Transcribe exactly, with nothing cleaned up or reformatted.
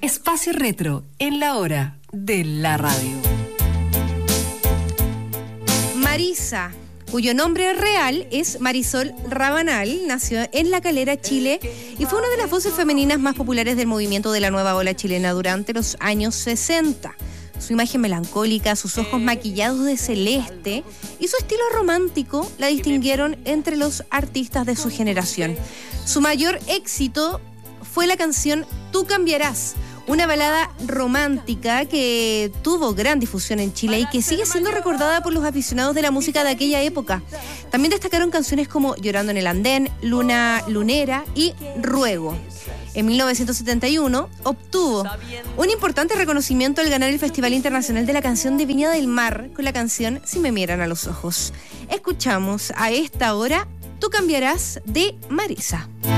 Espacio Retro en la hora de la radio. Marisa, cuyo nombre real es Marisol Rabanal, nació en La Calera, Chile, y fue una de las voces femeninas más populares del movimiento de la nueva ola chilena durante los años sesenta. Su imagen melancólica, sus ojos maquillados de celeste y su estilo romántico la distinguieron entre los artistas de su generación. Su mayor éxito fue la canción Tú cambiarás, una balada romántica que tuvo gran difusión en Chile y que sigue siendo recordada por los aficionados de la música de aquella época. También destacaron canciones como Llorando en el Andén, Luna Lunera y Ruego. En mil novecientos setenta y uno obtuvo un importante reconocimiento al ganar el Festival Internacional de la Canción de Viña del Mar con la canción Si me miran a los ojos. Escuchamos a esta hora Tú cambiarás de Marisa.